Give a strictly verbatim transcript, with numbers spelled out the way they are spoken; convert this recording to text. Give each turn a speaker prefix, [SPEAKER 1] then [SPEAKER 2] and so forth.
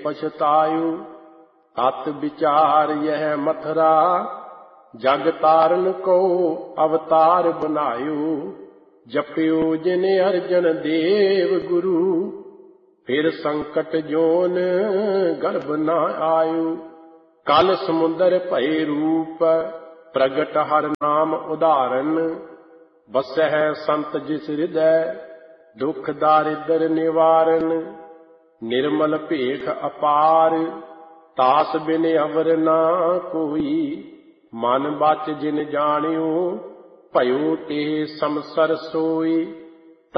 [SPEAKER 1] पछतायु। तत् विचार यह मथुरा, जग तारन को अवतार बनायो। जपियो जिन अर्जन देव गुरु, फिर संकट जोन गर्भ न आयो। कल समुंदर भय रूप, प्रगट हर नाम उदाहरण। बसह संत जिस हृदय, दुख दारिद्र निवारण। निर्मल भेख अपार, तास बिन अवर ना कोई। मन बच जिन जानियो, भयो ते समसर सोई।